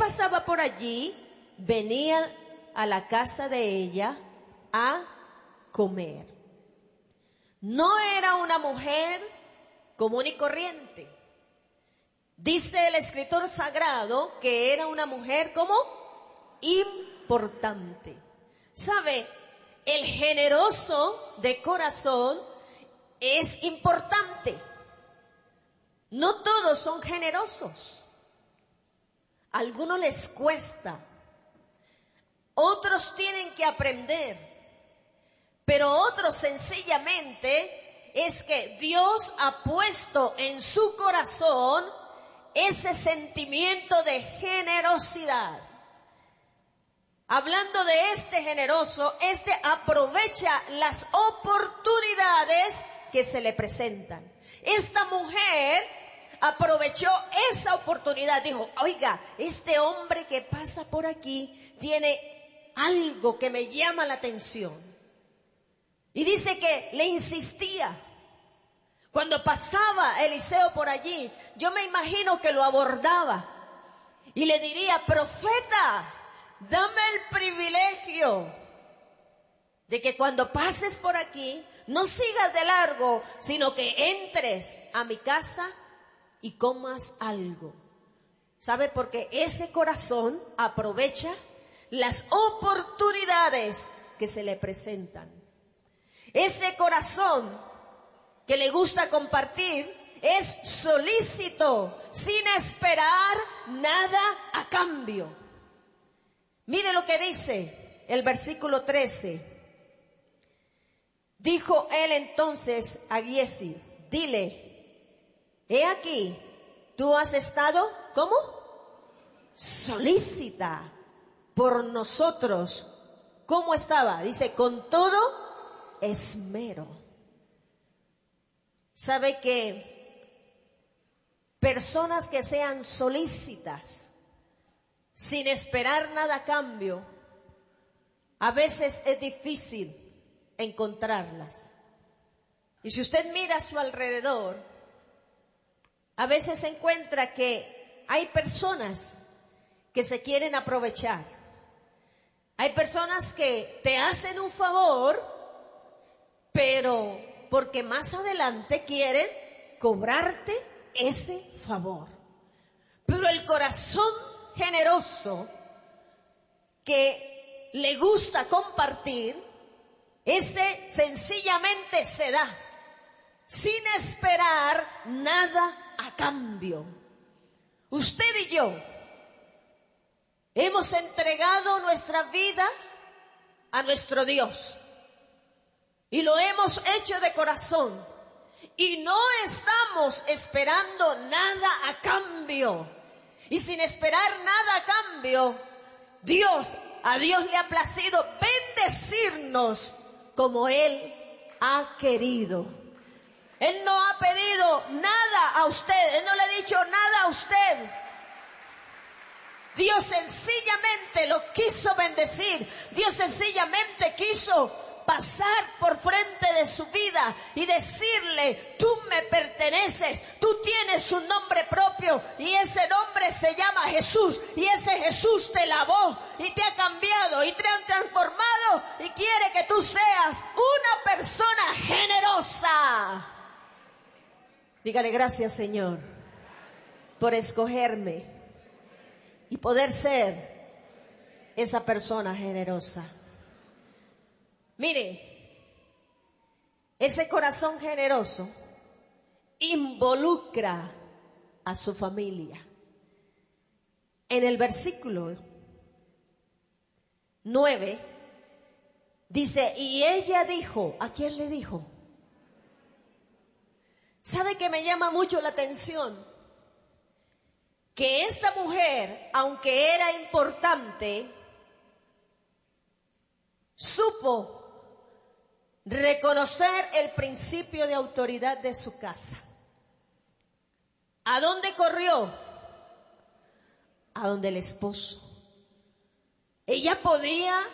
pasaba por allí, venía a la casa de ella a comer. No era una mujer común y corriente. Dice el escritor sagrado que era una mujer como importante. ¿Sabe? El generoso de corazón es importante. No todos son generosos. A algunos les cuesta. Otros tienen que aprender. Pero otros sencillamente es que Dios ha puesto en su corazón ese sentimiento de generosidad. Hablando de este generoso, este aprovecha las oportunidades que se le presentan. Esta mujer aprovechó esa oportunidad. Dijo, oiga, este hombre que pasa por aquí tiene algo que me llama la atención. Y dice que le insistía. Cuando pasaba Eliseo por allí, yo me imagino que lo abordaba y le diría, profeta, dame el privilegio de que cuando pases por aquí, no sigas de largo, sino que entres a mi casa y comas algo. ¿Sabe? Porque ese corazón aprovecha las oportunidades que se le presentan. Ese corazón que le gusta compartir es solícito, sin esperar nada a cambio. Mire lo que dice el versículo 13. Dijo él entonces a Giezi, dile, he aquí, tú has estado, ¿cómo? Solícita por nosotros. ¿Cómo estaba? Dice, con todo esmero. ¿Sabe que personas que sean solícitas, sin esperar nada a cambio, a veces es difícil encontrarlas? Y si usted mira a su alrededor, a veces encuentra que hay personas que se quieren aprovechar. Hay personas que te hacen un favor, pero porque más adelante quieren cobrarte ese favor. Pero el corazón generoso que le gusta compartir, ese sencillamente se da, sin esperar nada a cambio. Usted y yo hemos entregado nuestra vida a nuestro Dios. Y lo hemos hecho de corazón. Y no estamos esperando nada a cambio. Y sin esperar nada a cambio, a Dios le ha placido bendecirnos como Él ha querido. Él no ha pedido nada a usted. Él no le ha dicho nada a usted. Dios sencillamente lo quiso bendecir. Dios sencillamente quiso pasar por frente de su vida y decirle, tú me perteneces, tú tienes un nombre propio y ese nombre se llama Jesús, y ese Jesús te lavó y te ha cambiado y te ha transformado y quiere que tú seas una persona generosa. Dígale, gracias Señor por escogerme y poder ser esa persona generosa. Mire, ese corazón generoso involucra a su familia. En el versículo 9 dice, y ella dijo, ¿a quién le dijo? ¿Sabe que me llama mucho la atención? Que esta mujer, aunque era importante, supo reconocer el principio de autoridad de su casa. ¿A dónde corrió? A donde el esposo. Ella podría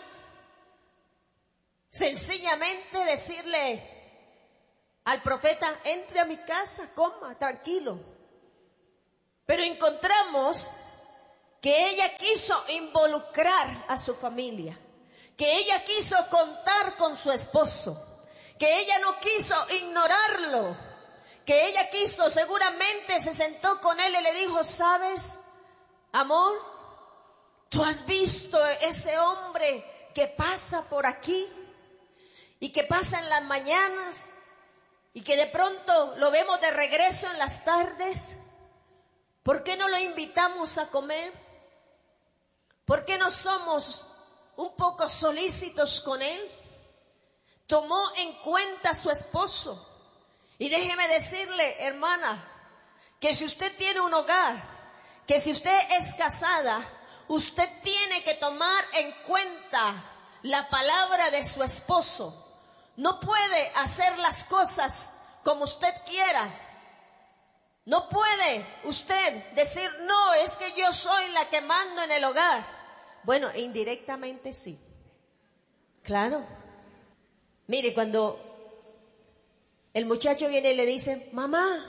sencillamente decirle al profeta, entre a mi casa, coma, tranquilo. Pero encontramos que ella quiso involucrar a su familia, que ella quiso contar con su esposo, que ella no quiso ignorarlo, que ella quiso, seguramente se sentó con él y le dijo, ¿sabes, amor? ¿Tú has visto ese hombre que pasa por aquí y que pasa en las mañanas y que de pronto lo vemos de regreso en las tardes? ¿Por qué no lo invitamos a comer? ¿Por qué no somos un poco solícitos con él? Tomó en cuenta a su esposo. Y déjeme decirle, hermana, que si usted tiene un hogar, que si usted es casada, usted tiene que tomar en cuenta la palabra de su esposo. No puede hacer las cosas como usted quiera. No puede usted decir, no, es que yo soy la que mando en el hogar. Bueno, indirectamente sí. Claro. Mire, cuando el muchacho viene y le dice, mamá,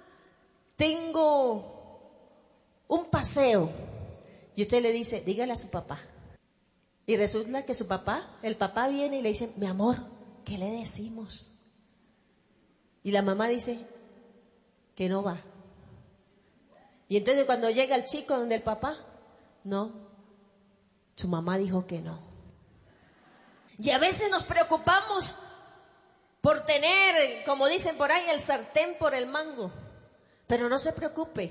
tengo un paseo. Y usted le dice, dígale a su papá. Y resulta que su papá, el papá viene y le dice, mi amor, ¿qué le decimos? Y la mamá dice que no va. Y entonces cuando llega el chico donde el papá, no, su mamá dijo que no. Y a veces nos preocupamos por tener, como dicen por ahí, el sartén por el mango. Pero no se preocupe.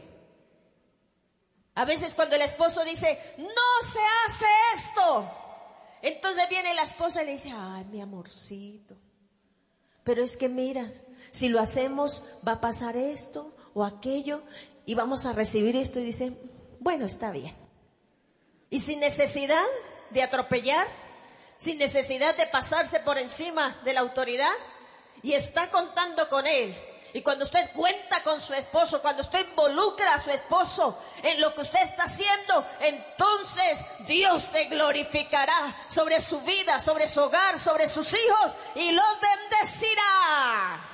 A veces cuando el esposo dice, no se hace esto, entonces viene la esposa y le dice, ay, mi amorcito, pero es que mira, si lo hacemos va a pasar esto o aquello y vamos a recibir esto. Y dice, bueno, está bien. Y sin necesidad de atropellar, sin necesidad de pasarse por encima de la autoridad, y está contando con él. Y cuando usted cuenta con su esposo, cuando usted involucra a su esposo en lo que usted está haciendo, entonces Dios se glorificará sobre su vida, sobre su hogar, sobre sus hijos y los bendecirá.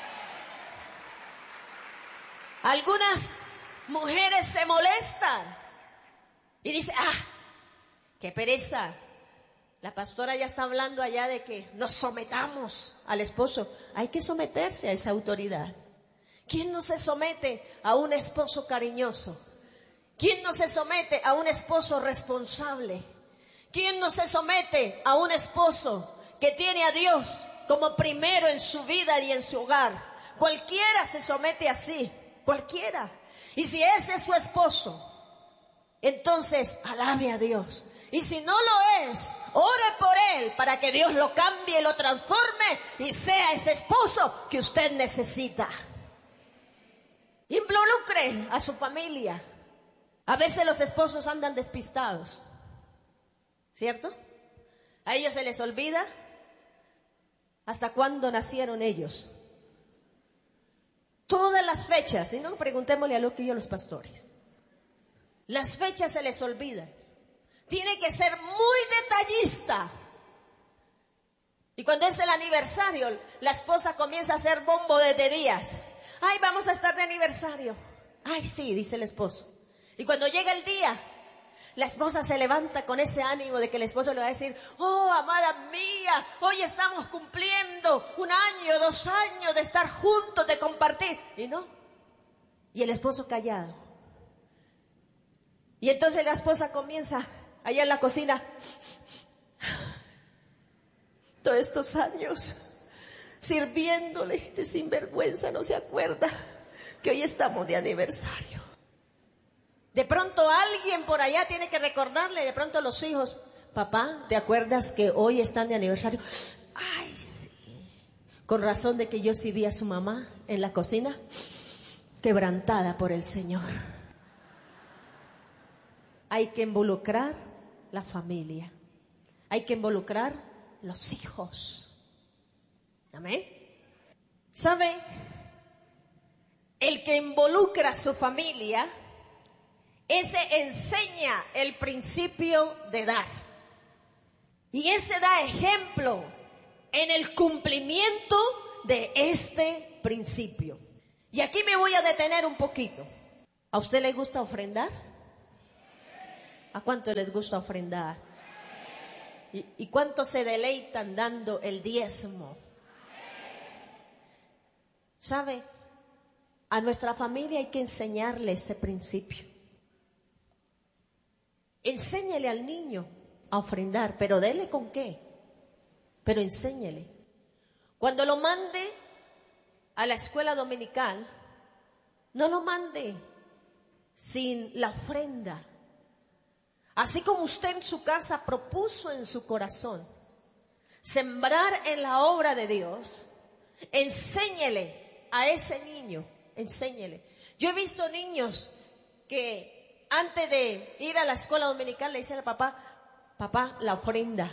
Algunas mujeres se molestan y dicen, qué pereza. La pastora ya está hablando allá de que nos sometamos al esposo. Hay que someterse a esa autoridad. ¿Quién no se somete a un esposo cariñoso? ¿Quién no se somete a un esposo responsable? ¿Quién no se somete a un esposo que tiene a Dios como primero en su vida y en su hogar? Cualquiera se somete así, cualquiera. Y si ese es su esposo, entonces alabe a Dios. Y si no lo es, ore por él para que Dios lo cambie, lo transforme y sea ese esposo que usted necesita. Involucre a su familia. A veces los esposos andan despistados, ¿cierto? A ellos se les olvida hasta cuándo nacieron ellos. Todas las fechas, si no, preguntémosle a Luque y a los pastores. Las fechas se les olvidan. Tiene que ser muy detallista. Y cuando es el aniversario, la esposa comienza a hacer bombo desde días. Ay, vamos a estar de aniversario. Ay, sí, dice el esposo. Y cuando llega el día, la esposa se levanta con ese ánimo de que el esposo le va a decir, oh, amada mía, hoy estamos cumpliendo 1 año, 2 años de estar juntos, de compartir. Y no. Y el esposo callado. Y entonces la esposa comienza allá en la cocina, todos estos años sirviéndole, de sinvergüenza no se acuerda que hoy estamos de aniversario. De pronto alguien por allá tiene que recordarle, de pronto los hijos, papá, ¿te acuerdas que hoy están de aniversario? Ay, sí, con razón de que yo sí vi a su mamá en la cocina, quebrantada por el Señor. Hay que involucrar la familia. Hay que involucrar los hijos. Amén. ¿Sabe? El que involucra a su familia, ese enseña el principio de dar. Y ese da ejemplo en el cumplimiento de este principio. Y aquí me voy a detener un poquito. ¿A usted le gusta ofrendar? ¿A cuánto les gusta ofrendar? ¿Y cuánto se deleitan dando el diezmo? ¿Sabe? A nuestra familia hay que enseñarle este principio. Enséñele al niño a ofrendar, pero dele con qué. Pero enséñele. Cuando lo mande a la escuela dominical, no lo mande sin la ofrenda. Así como usted en su casa propuso en su corazón sembrar en la obra de Dios, enséñele a ese niño, enséñele. Yo he visto niños que antes de ir a la escuela dominical le dicen al papá, papá, la ofrenda.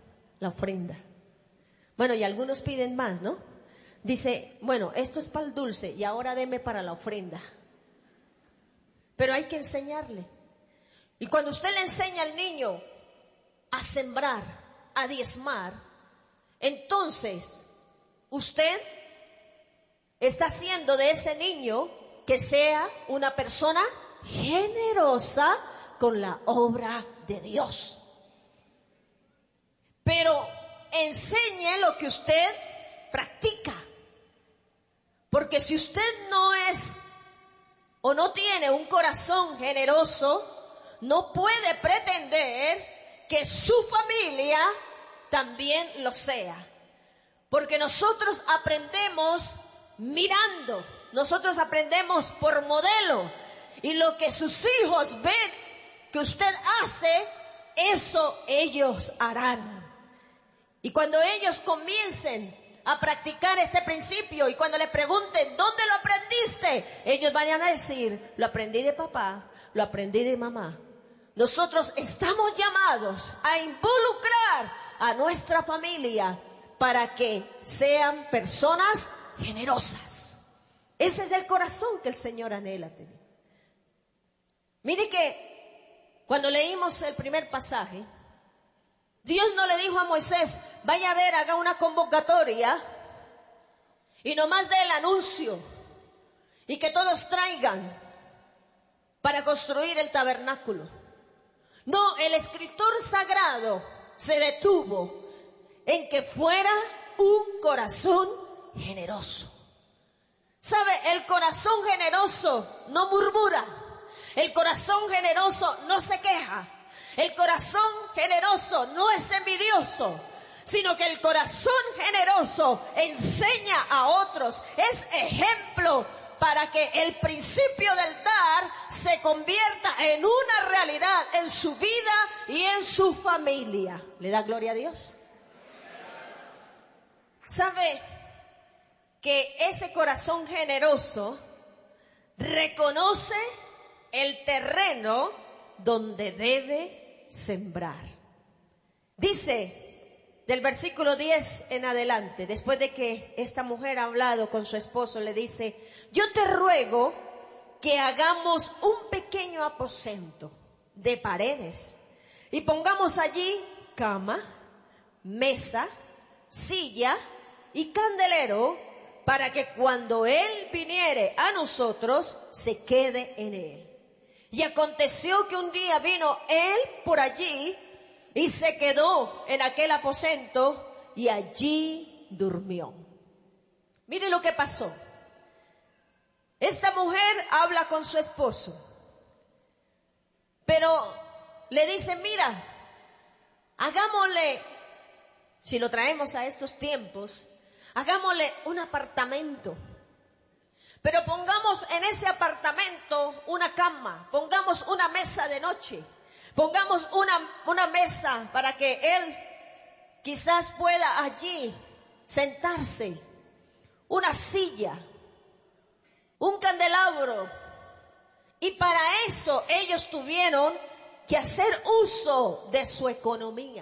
Bueno, y algunos piden más, ¿no? Dice, bueno, esto es para el dulce y ahora deme para la ofrenda. Pero hay que enseñarle. Y cuando usted le enseña al niño a sembrar, a diezmar, entonces usted está haciendo de ese niño que sea una persona generosa con la obra de Dios. Pero enseñe lo que usted practica. Porque si usted no es o no tiene un corazón generoso, no puede pretender que su familia también lo sea. Porque nosotros aprendemos mirando, nosotros aprendemos por modelo. Y lo que sus hijos ven que usted hace, eso ellos harán. Y cuando ellos comiencen a practicar este principio y cuando le pregunten, ¿dónde lo aprendiste? Ellos vayan a decir, lo aprendí de papá, lo aprendí de mamá. Nosotros estamos llamados a involucrar a nuestra familia para que sean personas generosas. Ese es el corazón que el Señor anhela tener. Mire que cuando leímos el primer pasaje, Dios no le dijo a Moisés, vaya a ver, haga una convocatoria y nomás dé el anuncio y que todos traigan para construir el tabernáculo. No, el escritor sagrado se detuvo en que fuera un corazón generoso. ¿Sabe? El corazón generoso no murmura. El corazón generoso no se queja. El corazón generoso no es envidioso, sino que el corazón generoso enseña a otros, es ejemplo para que el principio del dar se convierta en una realidad en su vida y en su familia. ¿Le da gloria a Dios? ¿Sabe que ese corazón generoso reconoce el terreno donde debe sembrar? Dice del versículo 10 en adelante, después de que esta mujer ha hablado con su esposo, le dice, yo te ruego que hagamos un pequeño aposento de paredes y pongamos allí cama, mesa, silla y candelero para que cuando él viniere a nosotros se quede en él. Y aconteció que un día vino él por allí y se quedó en aquel aposento y allí durmió. Mire lo que pasó. Esta mujer habla con su esposo, pero le dice, mira, hagámosle, si lo traemos a estos tiempos, hagámosle un apartamento. Pero pongamos en ese apartamento una cama, pongamos una mesa de noche, pongamos una mesa para que él quizás pueda allí sentarse, una silla, un candelabro. Y para eso ellos tuvieron que hacer uso de su economía.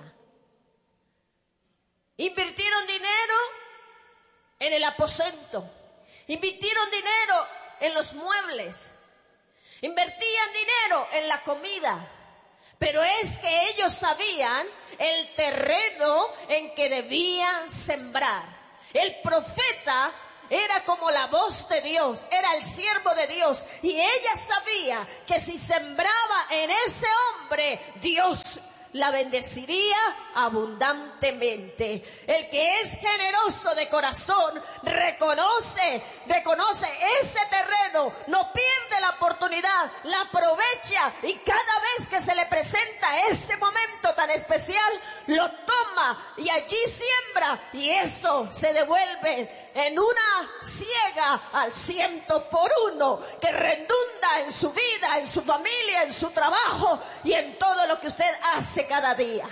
Invirtieron dinero en el aposento. Invirtieron dinero en los muebles, invertían dinero en la comida, pero es que ellos sabían el terreno en que debían sembrar. El profeta era como la voz de Dios, era el siervo de Dios, y ella sabía que si sembraba en ese hombre, Dios la bendeciría abundantemente. El que es generoso de corazón reconoce ese terreno, no pierde la oportunidad, la aprovecha, y cada vez que se le presenta ese momento tan especial, lo toma y allí siembra, y eso se devuelve en una siega al 100%, que redunda en su vida, en su familia, en su trabajo y en todo lo que usted hace cada día.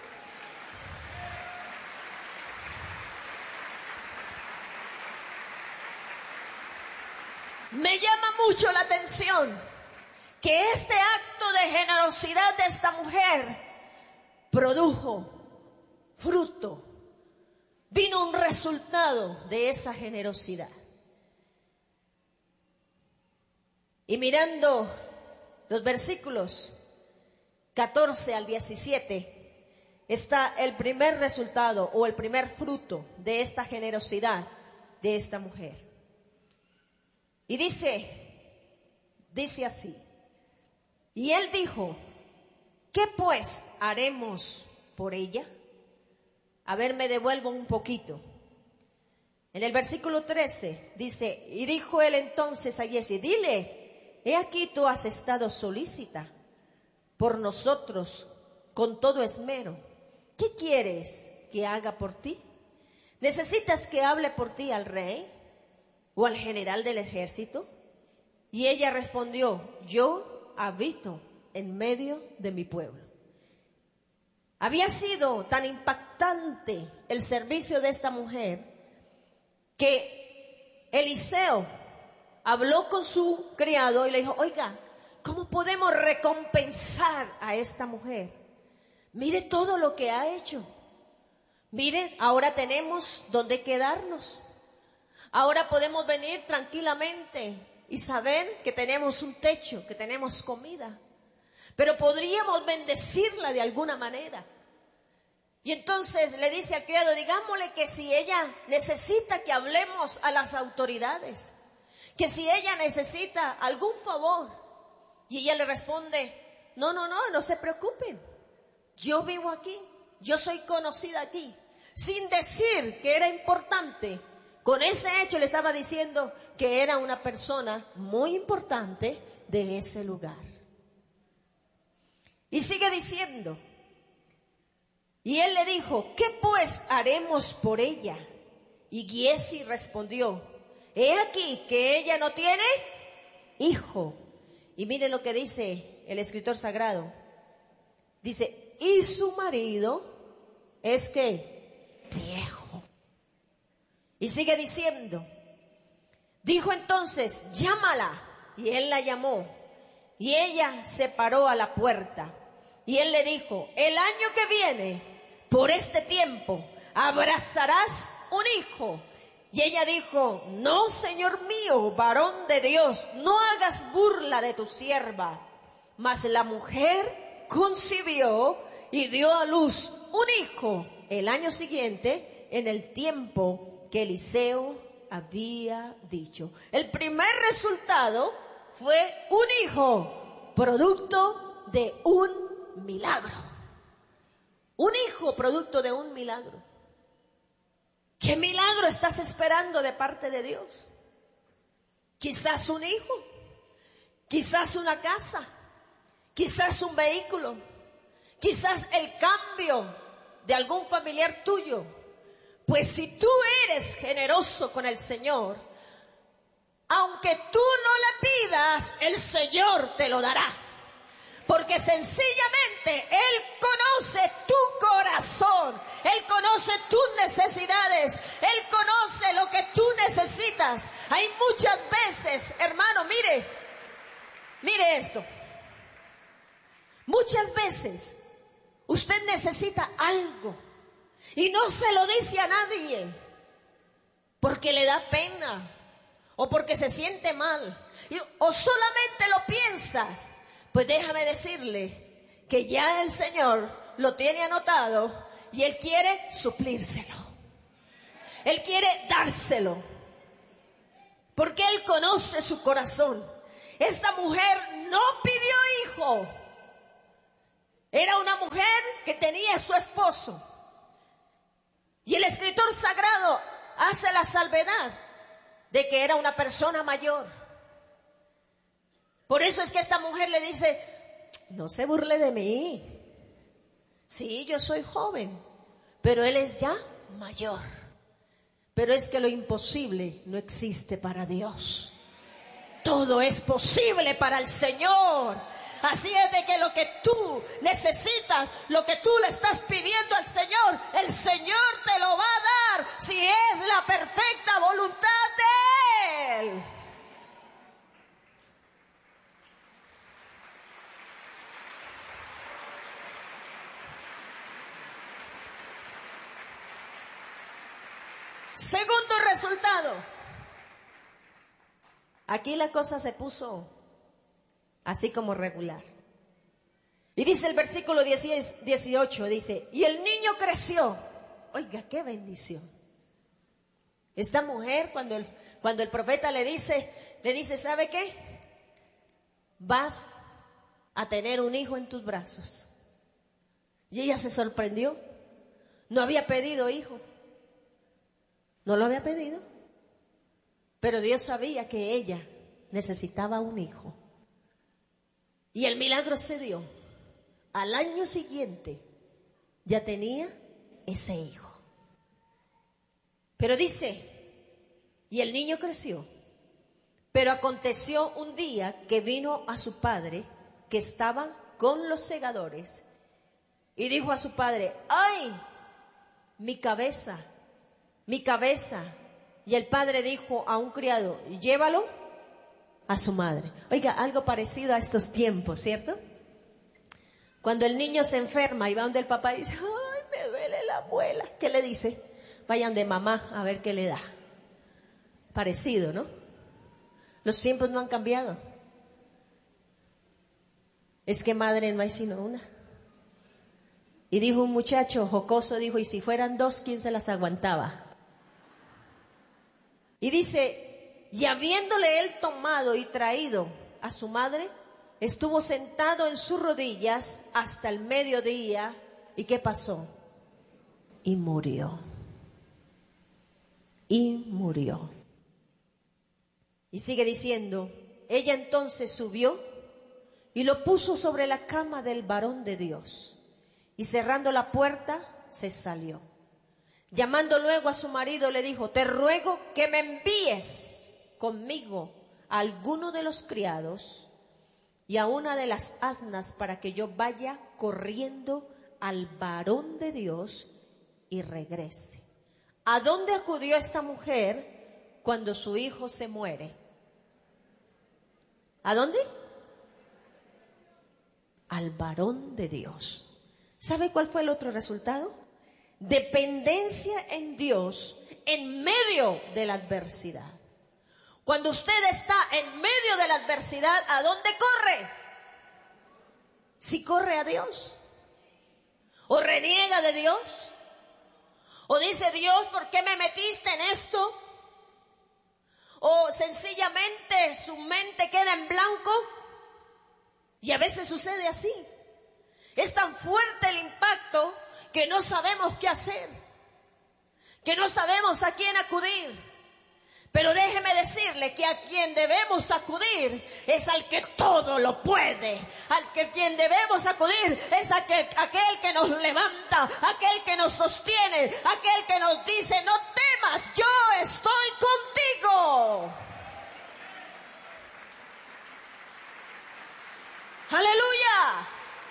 Me llama mucho la atención que este acto de generosidad de esta mujer produjo fruto. Vino un resultado de esa generosidad. Y mirando los versículos 14 al 17, está el primer resultado o el primer fruto de esta generosidad de esta mujer. Y dice así: y él dijo, ¿qué pues haremos por ella? A ver, me devuelvo un poquito. En el versículo 13 dice, y dijo él entonces a Giezi, dile, he aquí tú has estado solícita por nosotros con todo esmero. ¿Qué quieres que haga por ti? ¿Necesitas que hable por ti al rey o al general del ejército? Y ella respondió, yo habito en medio de mi pueblo. Había sido tan impactante el servicio de esta mujer que Eliseo habló con su criado y le dijo, oiga, ¿cómo podemos recompensar a esta mujer? Mire todo lo que ha hecho. Mire, ahora tenemos donde quedarnos. Ahora podemos venir tranquilamente y saber que tenemos un techo, que tenemos comida. Pero podríamos bendecirla de alguna manera. Y entonces le dice al criado, digámosle que si ella necesita que hablemos a las autoridades, que si ella necesita algún favor. Y ella le responde, no se preocupen. Yo vivo aquí, yo soy conocida aquí. Sin decir que era importante, con ese hecho le estaba diciendo que era una persona muy importante de ese lugar. Y sigue diciendo, y él le dijo, ¿qué pues haremos por ella? Y Giezi respondió, he aquí que ella no tiene hijo. Y mire lo que dice el escritor sagrado. Dice, y su marido es que viejo. Y sigue diciendo, dijo entonces, llámala. Y él la llamó. Y ella se paró a la puerta. Y él le dijo, el año que viene, por este tiempo, abrazarás un hijo. Y ella dijo, no, Señor mío, varón de Dios, no hagas burla de tu sierva. Mas la mujer concibió y dio a luz un hijo el año siguiente, en el tiempo que Eliseo había dicho. El primer resultado fue un hijo, producto de un milagro. Un hijo producto de un milagro. ¿Qué milagro estás esperando de parte de Dios? Quizás un hijo, quizás una casa, quizás un vehículo, quizás el cambio de algún familiar tuyo. Pues si tú eres generoso con el Señor, aunque tú no le pidas, el Señor te lo dará. Porque sencillamente Él conoce tu corazón, Él conoce tus necesidades, Él conoce lo que tú necesitas. Hay muchas veces, hermano, mire esto. Muchas veces usted necesita algo y no se lo dice a nadie porque le da pena o porque se siente mal o solamente lo piensas. Pues déjame decirle que ya el Señor lo tiene anotado y Él quiere suplírselo. Él quiere dárselo. porque Él conoce su corazón. Esta mujer no pidió hijo. Era una mujer que tenía a su esposo. Y el escritor sagrado hace la salvedad de que era una persona mayor. Por eso es que esta mujer le dice, no se burle de mí. Sí, yo soy joven, pero él es ya mayor. Pero es que lo imposible no existe para Dios. Todo es posible para el Señor. Así es de que lo que tú necesitas, lo que tú le estás pidiendo al Señor, el Señor te lo va a dar si es la perfecta voluntad de Él. Segundo resultado. Aquí la cosa se puso así como regular. Y dice el versículo 18, dice, y el niño creció. Oiga, qué bendición. Esta mujer, cuando el profeta le dice, ¿sabe qué? Vas a tener un hijo en tus brazos. Y ella se sorprendió. No había pedido hijo. No lo había pedido. Pero Dios sabía que ella necesitaba un hijo. Y el milagro se dio. Al año siguiente ya tenía ese hijo. Pero dice, y el niño creció. Pero aconteció un día que vino a su padre, que estaba con los segadores, y dijo a su padre, ¡ay! Mi cabeza. Y el padre dijo a un criado, llévalo a su madre. Oiga, algo parecido a estos tiempos, ¿cierto? Cuando el niño se enferma y va donde el papá y dice, ¡ay, me duele la muela! ¿Qué le dice? Vayan de mamá a ver qué le da. Parecido, ¿no? Los tiempos no han cambiado. Es que madre no hay sino una. Y dijo un muchacho jocoso, dijo, y si fueran dos, ¿quién se las aguantaba? Y dice, y habiéndole él tomado y traído a su madre, estuvo sentado en sus rodillas hasta el mediodía. ¿Y qué pasó? Y murió. Y murió. Y sigue diciendo, ella entonces subió y lo puso sobre la cama del varón de Dios. Y cerrando la puerta, se salió. Llamando luego a su marido, le dijo, te ruego que me envíes conmigo a alguno de los criados y a una de las asnas para que yo vaya corriendo al varón de Dios y regrese. ¿A dónde acudió esta mujer cuando su hijo se muere? ¿A dónde? Al varón de Dios. ¿Sabe cuál fue el otro resultado? Dependencia en Dios en medio de la adversidad. Cuando usted está en medio de la adversidad, ¿a dónde corre? Si corre a Dios. O reniega de Dios. O dice, Dios, ¿por qué me metiste en esto? O sencillamente su mente queda en blanco. Y a veces sucede así. Es tan fuerte el impacto que no sabemos qué hacer, que no sabemos a quién acudir. Pero déjeme decirle que a quien debemos acudir es al que todo lo puede. Quien debemos acudir es aquel que nos levanta, aquel que nos sostiene, aquel que nos dice, no temas, yo estoy contigo. ¡Aleluya!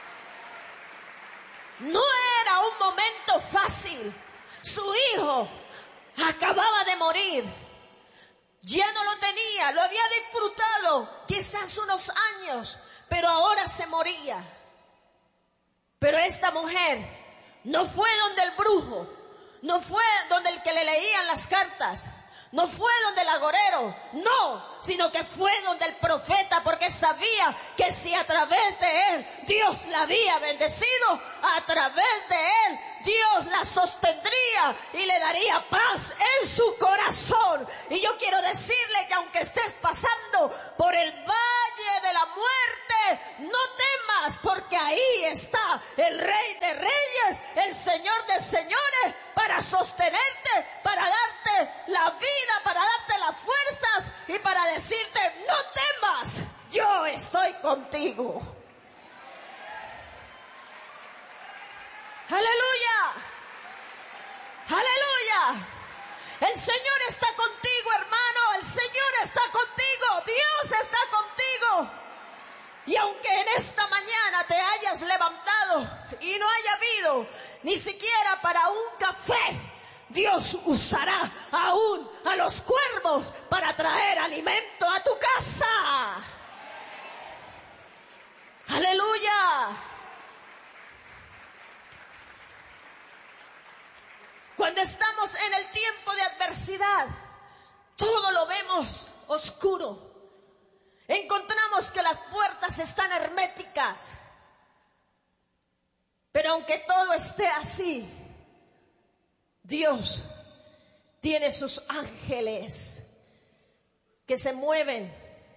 No era un momento fácil. Su hijo acababa de morir. Ya no lo tenía, lo había disfrutado quizás unos años, pero ahora se moría. Pero esta mujer no fue donde el brujo, no fue donde el que le leían las cartas, no fue donde el agorero, no, sino que fue donde el profeta, porque sabía que si a través de él Dios la había bendecido, a través de él Dios Dios la sostendría y le daría paz en su corazón. Y yo quiero decirle que aunque estés pasando por el valle de la muerte, no temas, porque ahí está el Rey de Reyes, el Señor de Señores, para sostenerte, para darte la vida, para darte las fuerzas y para decirte, no temas, yo estoy contigo. Aleluya, aleluya. El Señor está contigo, hermano, el Señor está contigo, Dios está contigo. Y aunque en esta mañana te hayas levantado y no haya habido ni siquiera para un café, Dios usará aún a los cuervos para traer alimento a tu casa. Aleluya. Cuando estamos en el tiempo de adversidad, todo lo vemos oscuro. Encontramos que las puertas están herméticas. Pero aunque todo esté así, Dios tiene sus ángeles que se mueven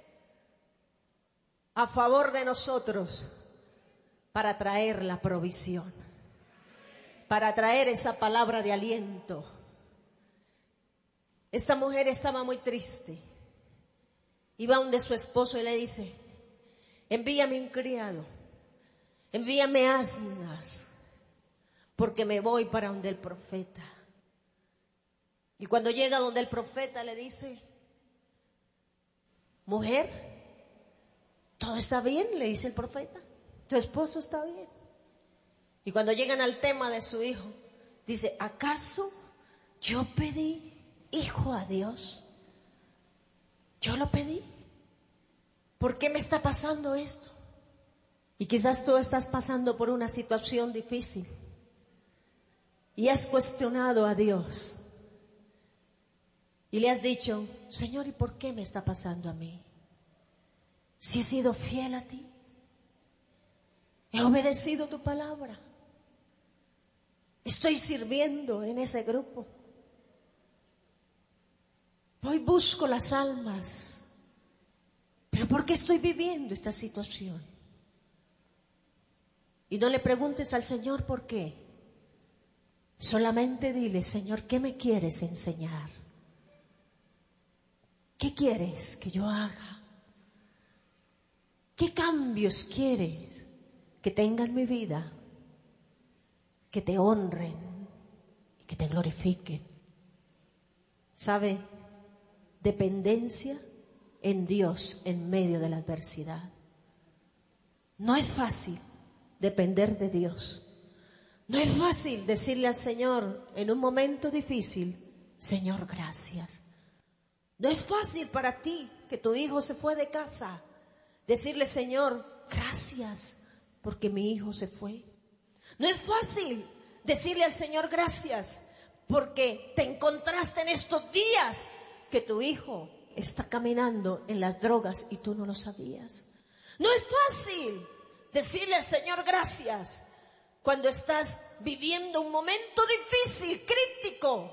a favor de nosotros para traer la provisión, para traer esa palabra de aliento. Esta mujer estaba muy triste. Iba donde su esposo y le dice, envíame un criado, envíame asnas, porque me voy para donde el profeta. Y cuando llega donde el profeta le dice, mujer, ¿todo está bien? Le dice el profeta, tu esposo está bien. Y cuando llegan al tema de su hijo, dice, ¿acaso yo pedí hijo a Dios? ¿Yo lo pedí? ¿Por qué me está pasando esto? Y quizás tú estás pasando por una situación difícil y has cuestionado a Dios y le has dicho, Señor, ¿y por qué me está pasando a mí? Si he sido fiel a ti, he obedecido tu palabra, estoy sirviendo en ese grupo, hoy busco las almas, pero ¿por qué estoy viviendo esta situación? Y no le preguntes al Señor por qué. Solamente dile, Señor, ¿qué me quieres enseñar? ¿Qué quieres que yo haga? ¿Qué cambios quieres que tenga en mi vida? Que te honren y que te glorifiquen. ¿Sabe? Dependencia en Dios en medio de la adversidad. No es fácil depender de Dios. No es fácil decirle al Señor en un momento difícil, Señor, gracias. No es fácil para ti que tu hijo se fue de casa, decirle, Señor, gracias porque mi hijo se fue. No es fácil decirle al Señor gracias porque te encontraste en estos días que tu hijo está caminando en las drogas y tú no lo sabías. No es fácil decirle al Señor gracias cuando estás viviendo un momento difícil, crítico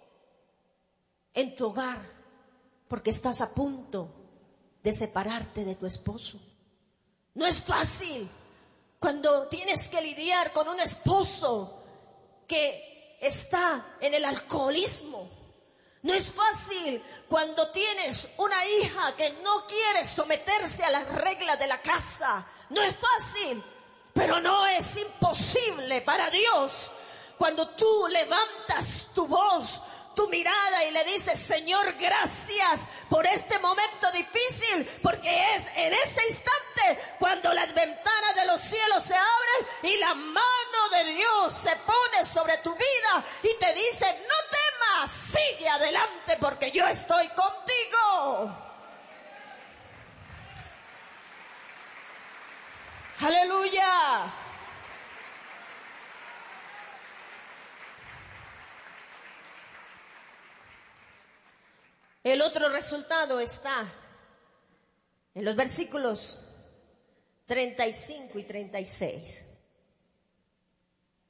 en tu hogar, porque estás a punto de separarte de tu esposo. No es fácil cuando tienes que lidiar con un esposo que está en el alcoholismo. No es fácil cuando tienes una hija que no quiere someterse a las reglas de la casa. No es fácil, pero no es imposible para Dios. Cuando tú levantas tu voz, tu mirada y le dices, Señor, gracias por este momento difícil, porque es en ese instante cuando las ventanas de los cielos se abren y la mano de Dios se pone sobre tu vida y te dice, no temas, sigue adelante porque yo estoy contigo. Aleluya. El otro resultado está en los versículos 35 y 36.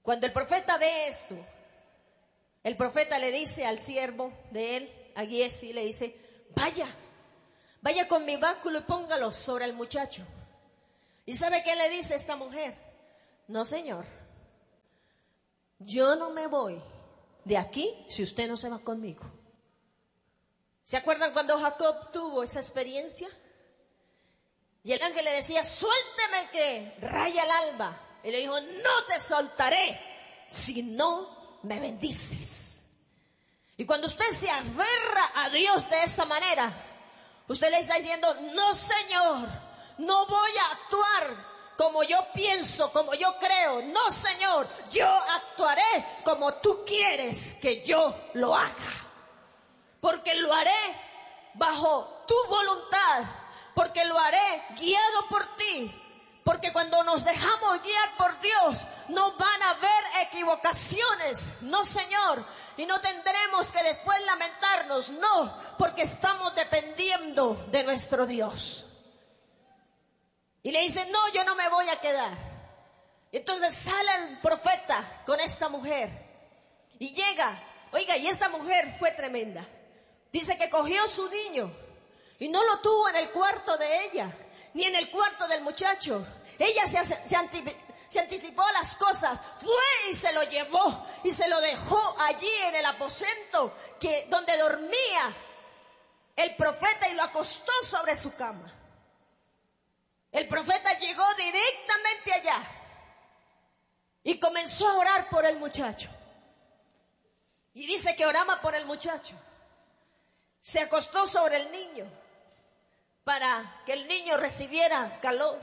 Cuando el profeta ve esto, el profeta le dice al siervo de él, a Giezi, le dice, vaya con mi báculo y póngalo sobre el muchacho. ¿Y sabe qué le dice esta mujer? No, señor, yo no me voy de aquí si usted no se va conmigo. ¿Se acuerdan cuando Jacob tuvo esa experiencia? Y el ángel le decía, suélteme que raya el alba. Y le dijo, no te soltaré si no me bendices. Y cuando usted se aferra a Dios de esa manera, usted le está diciendo, no, Señor, no voy a actuar como yo pienso, como yo creo. No, Señor, yo actuaré como tú quieres que yo lo haga. Porque lo haré bajo tu voluntad, porque lo haré guiado por ti. Porque cuando nos dejamos guiar por Dios, no van a haber equivocaciones. No, Señor. Y no tendremos que después lamentarnos. No, porque estamos dependiendo de nuestro Dios. Y le dice, no, yo no me voy a quedar. Y entonces sale el profeta con esta mujer. Y llega. Oiga, y esta mujer fue tremenda. Dice que cogió su niño y no lo tuvo en el cuarto de ella, ni en el cuarto del muchacho. Ella se anticipó a las cosas, fue y se lo llevó y se lo dejó allí en el aposento donde dormía el profeta y lo acostó sobre su cama. El profeta llegó directamente allá y comenzó a orar por el muchacho. Y dice que oraba por el muchacho. Se acostó sobre el niño para que el niño recibiera calor.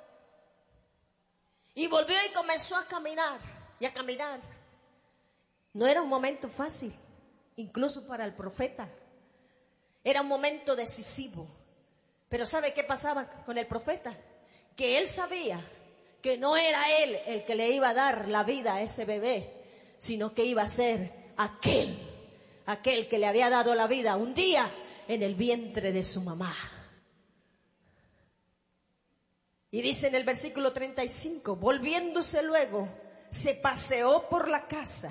Y volvió y comenzó a caminar y a caminar. No era un momento fácil, incluso para el profeta. Era un momento decisivo. Pero ¿sabe qué pasaba con el profeta? Que él sabía que no era él el que le iba a dar la vida a ese bebé, sino que iba a ser aquel que le había dado la vida un día en el vientre de su mamá. Y dice en el versículo 35, volviéndose luego, se paseó por la casa,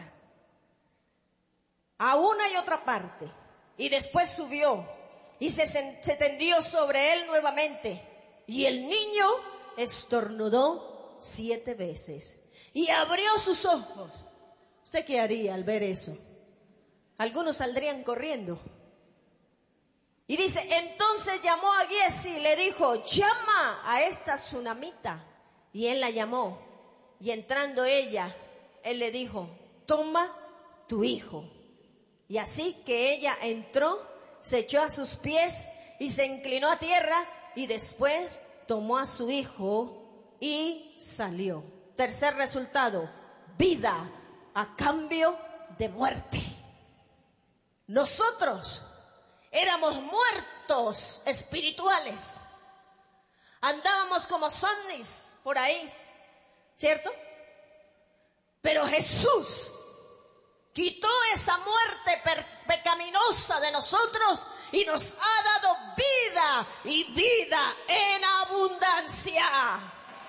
a una y otra parte, y después subió, y se tendió sobre él nuevamente, y el niño estornudó 7 veces, y abrió sus ojos. ¿Usted qué haría al ver eso? Algunos saldrían corriendo. Y dice, entonces llamó a Giezi y le dijo, llama a esta tsunamita. Y él la llamó. Y entrando ella, él le dijo, toma tu hijo. Y así que ella entró, se echó a sus pies y se inclinó a tierra y después tomó a su hijo y salió. Tercer resultado, vida a cambio de muerte. Nosotros éramos muertos espirituales. Andábamos como zombies por ahí, ¿cierto? Pero Jesús quitó esa muerte pecaminosa de nosotros y nos ha dado vida y vida en abundancia.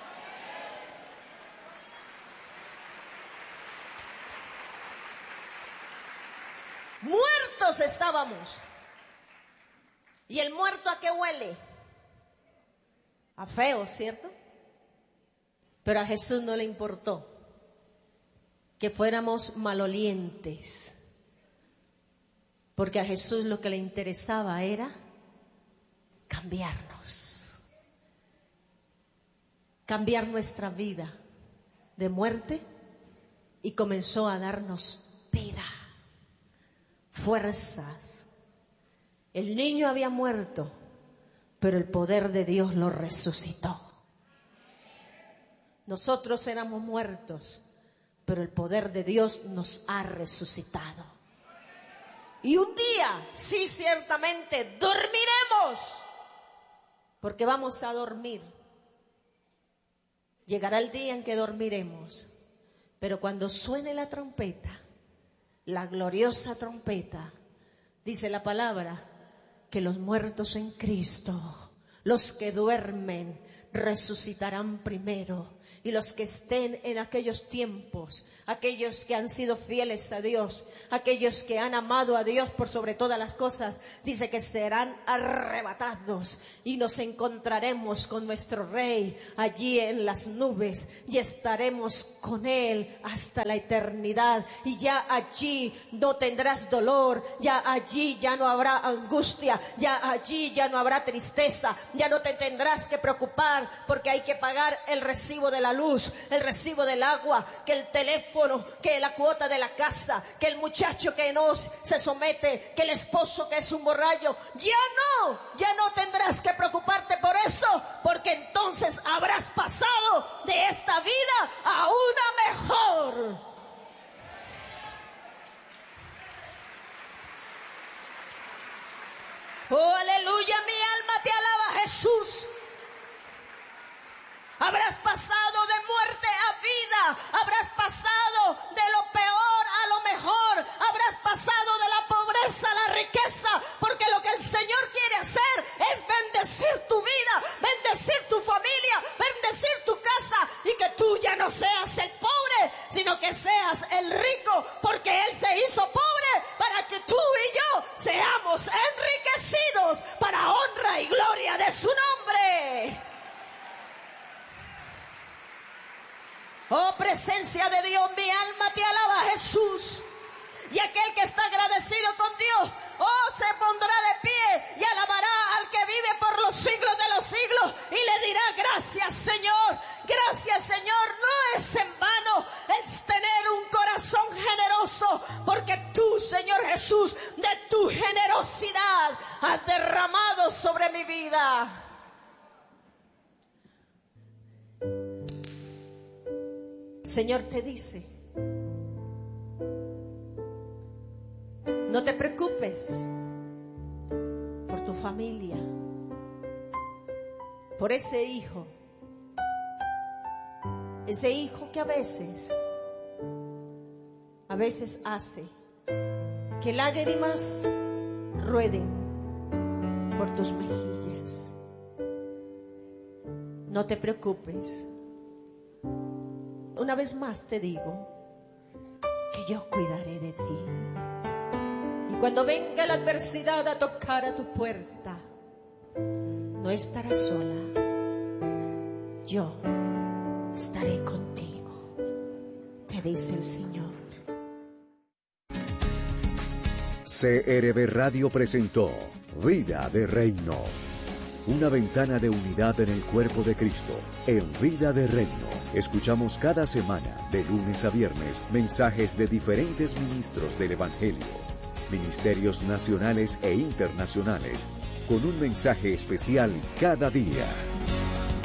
Muertos estábamos. ¿Y el muerto a qué huele? A feo, ¿cierto? Pero a Jesús no le importó que fuéramos malolientes, porque a Jesús lo que le interesaba era cambiarnos, cambiar nuestra vida de muerte, y comenzó a darnos vida, fuerzas. El niño había muerto, pero el poder de Dios lo resucitó. Nosotros éramos muertos, pero el poder de Dios nos ha resucitado. Y un día, sí, ciertamente, dormiremos, porque vamos a dormir. Llegará el día en que dormiremos, pero cuando suene la trompeta, la gloriosa trompeta, dice la palabra, que los muertos en Cristo, los que duermen, resucitarán primero. Y los que estén en aquellos tiempos, aquellos que han sido fieles a Dios, aquellos que han amado a Dios por sobre todas las cosas, dice que serán arrebatados y nos encontraremos con nuestro Rey allí en las nubes y estaremos con Él hasta la eternidad. Y ya allí no tendrás dolor, ya allí ya no habrá angustia, ya allí ya no habrá tristeza, ya no te tendrás que preocupar porque hay que pagar el recibo de la luz, el recibo del agua, que el teléfono, que la cuota de la casa, que el muchacho que no se somete, que el esposo que es un borracho. Ya no tendrás que preocuparte por eso, porque entonces habrás pasado de esta vida a una mejor. Oh, aleluya, mi alma te alaba, Jesús. Habrás pasado de muerte a vida, habrás pasado de lo peor a lo mejor, habrás pasado de la pobreza a la riqueza, porque lo que el Señor quiere hacer es bendecir tu vida, bendecir tu familia, bendecir tu casa, y que tú ya no seas el pobre, sino que seas el rico, porque Él se hizo pobre para que tú y yo seamos enriquecidos para honra y gloria de su nombre. Oh, presencia de Dios, mi alma te alaba, Jesús. Y aquel que está agradecido con Dios, oh, se pondrá de pie y alabará al que vive por los siglos de los siglos y le dirá: gracias, Señor, gracias, Señor. No es en vano el tener un corazón generoso, porque tú, Señor Jesús, de tu generosidad has derramado sobre mi vida. Señor te dice: no te preocupes por tu familia, por ese hijo que a veces hace que lágrimas rueden por tus mejillas. No te preocupes. Una vez más te digo que yo cuidaré de ti. Y cuando venga la adversidad a tocar a tu puerta, no estarás sola. Yo estaré contigo, te dice el Señor. CRB Radio presentó Vida de Reino. Una ventana de unidad en el cuerpo de Cristo, en Vida de Reino. Escuchamos cada semana, de lunes a viernes, mensajes de diferentes ministros del Evangelio, ministerios nacionales e internacionales, con un mensaje especial cada día.